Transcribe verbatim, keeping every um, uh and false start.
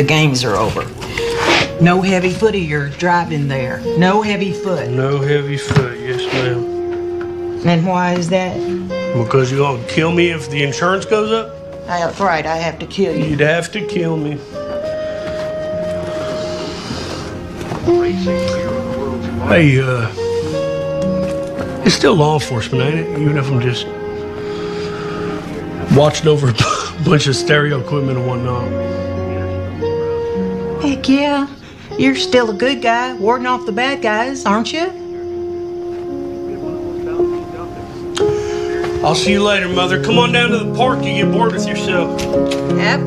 games are over. No heavy foot of your driving there. No heavy foot. No heavy foot, yes, ma'am. And why is that? Because you're gonna kill me if the insurance goes up? That's right, I have to kill you. You'd have to kill me. Hey, uh, it's still law enforcement, ain't it? Even if I'm just watching over a bunch of stereo equipment and whatnot. Heck yeah. You're still a good guy, warding off the bad guys, aren't you? I'll see you later, Mother. Come on down to the park. You get bored with yourself. Have